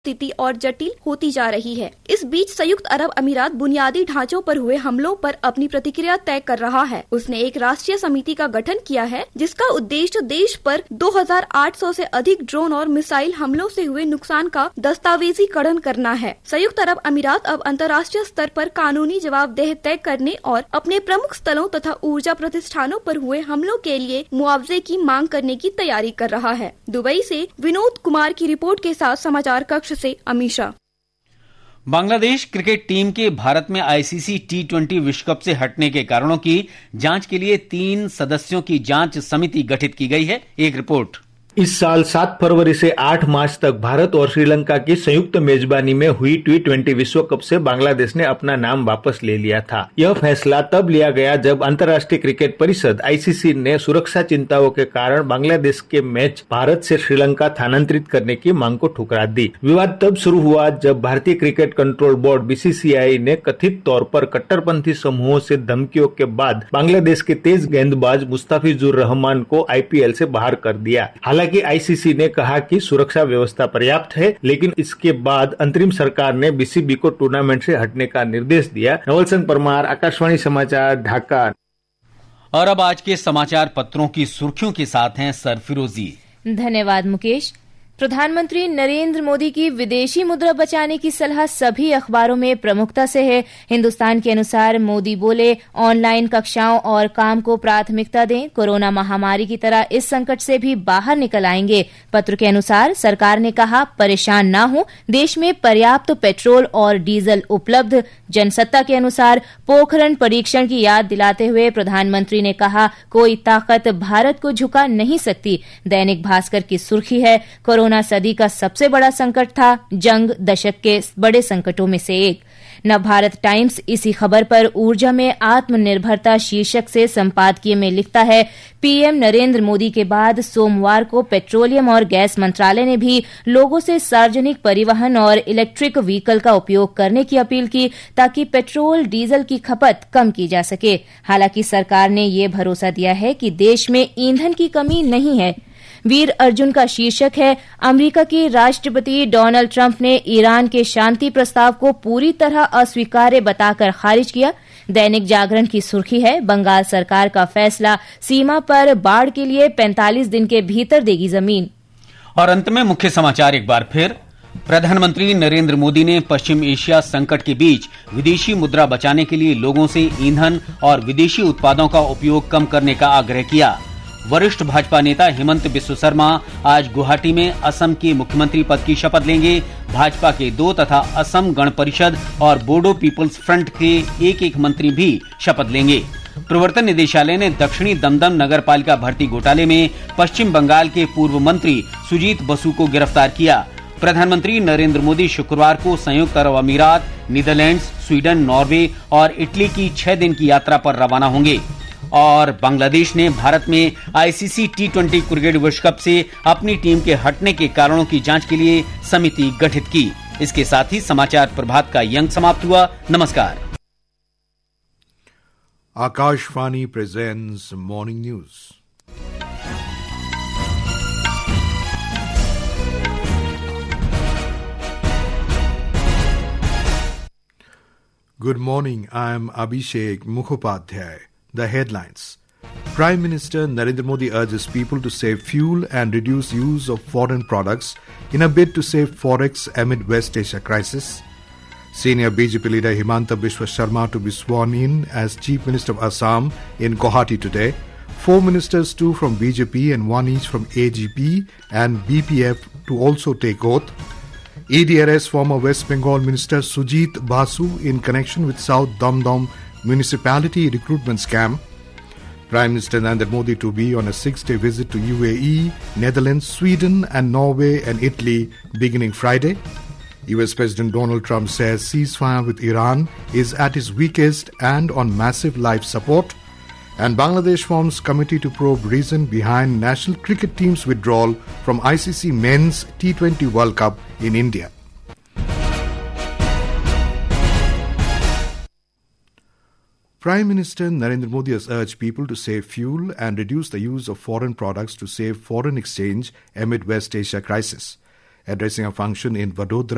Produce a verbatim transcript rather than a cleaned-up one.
स्थिति और जटिल होती जा रही है। इस बीच संयुक्त अरब अमीरात बुनियादी ढांचों पर हुए हमलों पर अपनी प्रतिक्रिया तय कर रहा है। उसने एक राष्ट्रीय समिति का गठन किया है जिसका उद्देश्य देश पर दो हज़ार आठ सौ से अधिक ड्रोन और मिसाइल हमलों से हुए नुकसान का दस्तावेजीकरण करना है। संयुक्त अरब अमीरात अब अंतर्राष्ट्रीय स्तर पर कानूनी जवाबदेह तय करने और अपने प्रमुख स्थलों तथा ऊर्जा प्रतिष्ठानों पर हुए हमलों के लिए मुआवजे की मांग करने की तैयारी कर रहा है। दुबई से विनोद कुमार की रिपोर्ट के साथ समाचार कक्ष से अमीशा। बांग्लादेश क्रिकेट टीम के भारत में आईसीसी टी ट्वेंटी विश्व कप से हटने के कारणों की जांच के लिए तीन सदस्यों की जांच समिति गठित की गई है। एक रिपोर्ट। इस साल सात फरवरी से आठ मार्च तक भारत और श्रीलंका की संयुक्त मेजबानी में हुई टी ट्वेंटी विश्व कप से बांग्लादेश ने अपना नाम वापस ले लिया था। यह फैसला तब लिया गया जब अंतर्राष्ट्रीय क्रिकेट परिषद आईसीसी ने सुरक्षा चिंताओं के कारण बांग्लादेश के मैच भारत से श्रीलंका स्थानांतरित करने की मांग को ठुकरा दी। विवाद तब शुरू हुआ जब भारतीय क्रिकेट कंट्रोल बोर्ड बीसीसीआई ने कथित तौर पर कट्टरपंथी समूहों से धमकियों के बाद बांग्लादेश के तेज गेंदबाज मुस्ताफिजुर रहमान को आईपीएल से बाहर कर दिया। हालांकि आईसीसी ने कहा कि सुरक्षा व्यवस्था पर्याप्त है, लेकिन इसके बाद अंतरिम सरकार ने बीसीबी को टूर्नामेंट से हटने का निर्देश दिया। नवल सिंह परमार, आकाशवाणी समाचार, ढाका। और अब आज के समाचार पत्रों की सुर्खियों के साथ हैं सरफिरोजी। धन्यवाद मुकेश। प्रधानमंत्री नरेंद्र मोदी की विदेशी मुद्रा बचाने की सलाह सभी अखबारों में प्रमुखता से है। हिंदुस्तान के अनुसार मोदी बोले, ऑनलाइन कक्षाओं और काम को प्राथमिकता दें, कोरोना महामारी की तरह इस संकट से भी बाहर निकल आएंगे। पत्र के अनुसार सरकार ने कहा, परेशान न हो, देश में पर्याप्त पेट्रोल और डीजल उपलब्ध। जनसत्ता के अनुसार पोखरण परीक्षण की याद दिलाते हुए प्रधानमंत्री ने कहा, कोई ताकत भारत को झुका नहीं सकती। दैनिक भास्कर की सुर्खी है, कोरोना सदी का सबसे बड़ा संकट था, जंग दशक के बड़े संकटों में से एक। नवभारत टाइम्स इसी खबर पर ऊर्जा में आत्मनिर्भरता शीर्षक से संपादकीय में लिखता है, पीएम नरेंद्र मोदी के बाद सोमवार को पेट्रोलियम और गैस मंत्रालय ने भी लोगों से सार्वजनिक परिवहन और इलेक्ट्रिक व्हीकल का उपयोग करने की अपील की ताकि पेट्रोल डीजल की खपत कम की जा सके। हालांकि सरकार ने ये भरोसा दिया है कि देश में ईंधन की कमी नहीं है। वीर अर्जुन का शीर्षक है, अमेरिका के राष्ट्रपति डोनाल्ड ट्रंप ने ईरान के शांति प्रस्ताव को पूरी तरह अस्वीकार्य बताकर खारिज किया। दैनिक जागरण की सुर्खी है, बंगाल सरकार का फैसला, सीमा पर बाढ़ के लिए पैंतालीस दिन के भीतर देगी जमीन। और अंत में मुख्य समाचार एक बार फिर। प्रधानमंत्री नरेंद्र मोदी ने पश्चिम एशिया संकट के बीच विदेशी मुद्रा बचाने के लिए लोगों से ईंधन और विदेशी उत्पादों का उपयोग कम करने का आग्रह किया। वरिष्ठ भाजपा नेता हेमंत बिस्व शर्मा आज गुवाहाटी में असम के मुख्यमंत्री पद की शपथ लेंगे। भाजपा के दो तथा असम गण परिषद और बोडो पीपल्स फ्रंट के एक एक मंत्री भी शपथ लेंगे। प्रवर्तन निदेशालय ने दक्षिणी दमदम नगर पालिका भर्ती घोटाले में पश्चिम बंगाल के पूर्व मंत्री सुजीत बसु को गिरफ्तार किया। प्रधानमंत्री नरेंद्र मोदी शुक्रवार को संयुक्त अरब अमीरात, नीदरलैंड्स, स्वीडन, नॉर्वे और इटली की छह दिन की यात्रा पर रवाना होंगे। और बांग्लादेश ने भारत में आईसीसी टी ट्वेंटी क्रिकेट विश्व कप से अपनी टीम के हटने के कारणों की जांच के लिए समिति गठित की। इसके साथ ही समाचार प्रभात का ये अंक समाप्त हुआ। नमस्कार। Akashvani presents morning news. Good morning, I am Abhishek Mukhopadhyay. The headlines. Prime Minister Narendra Modi urges people to save fuel and reduce use of foreign products in a bid to save forex amid West Asia crisis. Senior B J P leader Himanta Biswa Sharma to be sworn in as Chief Minister of Assam in Guwahati today. Four ministers, two from B J P and one each from A G P and B P F to also take oath. E D R S former West Bengal Minister Sujit Basu in connection with South Damdam municipality recruitment scam. Prime Minister Narendra Modi to be on a six-day visit to U A E, Netherlands, Sweden and Norway and Italy beginning Friday. U S President Donald Trump says ceasefire with Iran is at its weakest and on massive life support. And Bangladesh forms committee to probe reason behind national cricket team's withdrawal from I C C Men's T twenty World Cup in India. Prime Minister Narendra Modi has urged people to save fuel and reduce the use of foreign products to save foreign exchange amid West Asia crisis. Addressing a function in Vadodara,